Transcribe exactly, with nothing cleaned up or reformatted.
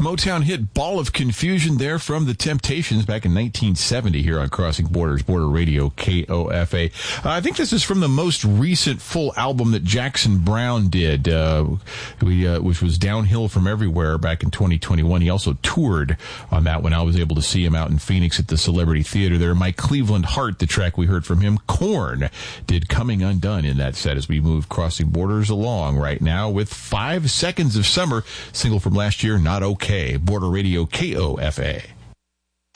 Motown hit Ball of Confusion there from the Temptations back in nineteen seventy here on Crossing Borders, Border Radio, K O F A. Uh, I think this is from the most recent full album that Jackson Browne did, uh, we, uh, which was Downhill from Everywhere back in twenty twenty-one. He also toured on that when I was able to see him out in Phoenix at the Celebrity Theater there. My Cleveland Heart, the track we heard from him. Korn did Coming Undone in that set as we move Crossing Borders along right now with Five Seconds of Summer, single from last year, Not Okay. Border Radio, K O F A.